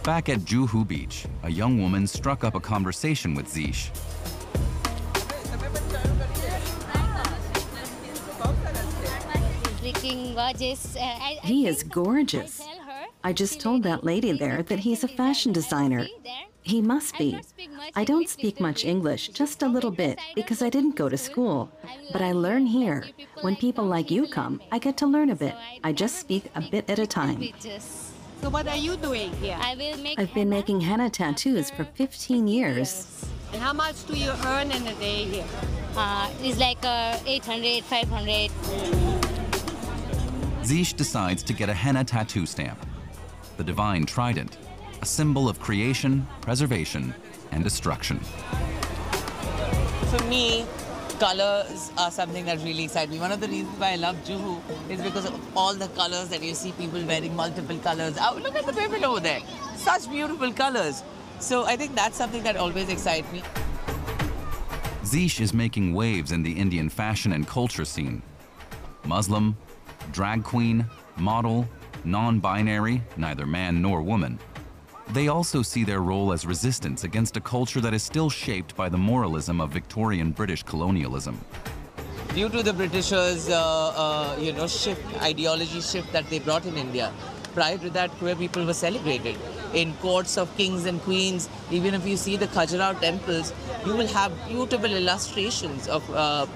Back at Juhu Beach, a young woman struck up a conversation with Zish. He is gorgeous. I just told that lady there that he's a fashion designer. He must be. I don't speak much English, just a little bit, because I didn't go to school. But I learn here. When people like you come, I get to learn a bit. I just speak a bit at a time. So what are you doing here? I've been making henna tattoos for 15 years. And how much do you earn in a day here? It's like 800, 500. Zish decides to get a henna tattoo stamp, the divine trident, a symbol of creation, preservation, and destruction. For me, colors are something that really excites me. One of the reasons why I love Juhu is because of all the colors that you see people wearing multiple colors. Oh, look at the women over there. Such beautiful colors. So I think that's something that always excites me. Zish is making waves in the Indian fashion and culture scene. Muslim, drag queen, model, non-binary, neither man nor woman. They also see their role as resistance against a culture that is still shaped by the moralism of Victorian British colonialism. Due to the Britishers, ideology shift that they brought in India, prior to that, queer people were celebrated. In courts of kings and queens, even if you see the Khajuraho temples, you will have beautiful illustrations of,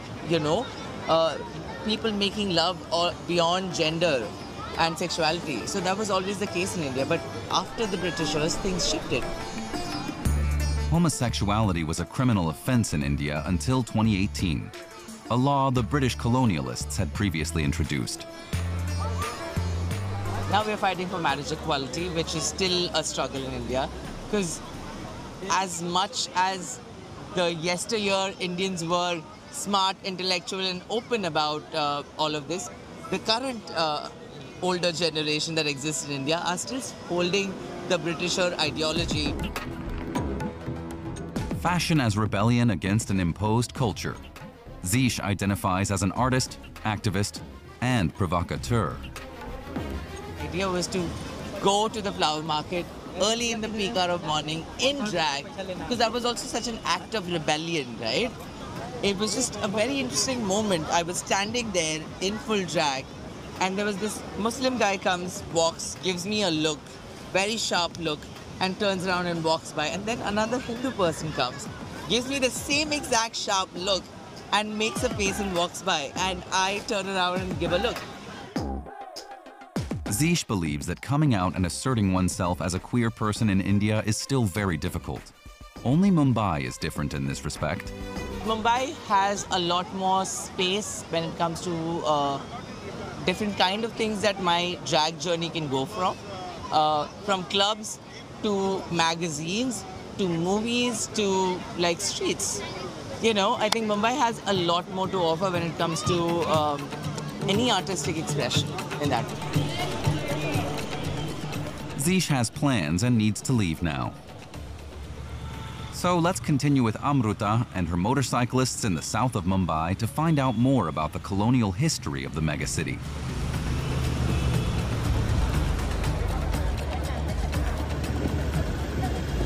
people making love beyond gender and sexuality. So that was always the case in India. But after the Britishers, things shifted. Homosexuality was a criminal offense in India until 2018, a law the British colonialists had previously introduced. Now we're fighting for marriage equality, which is still a struggle in India, because as much as the yesteryear Indians were smart, intellectual, and open about all of this, the current older generation that exists in India are still holding the Britisher ideology. Fashion as rebellion against an imposed culture. Zish identifies as an artist, activist, and provocateur. The idea was to go to the flower market early in the peak hour of morning in drag, because that was also such an act of rebellion, right? It was just a very interesting moment. I was standing there in full drag, and there was this Muslim guy comes, walks, gives me a look, very sharp look, and turns around and walks by. And then another Hindu person comes, gives me the same exact sharp look, and makes a face and walks by. And I turn around and give a look. Zish believes that coming out and asserting oneself as a queer person in India is still very difficult. Only Mumbai is different in this respect. Mumbai has a lot more space when it comes to different kind of things that my drag journey can go from clubs to magazines to movies to like streets. You know, I think Mumbai has a lot more to offer when it comes to any artistic expression in that way. Zish has plans and needs to leave now. So let's continue with Amruta and her motorcyclists in the south of Mumbai to find out more about the colonial history of the megacity.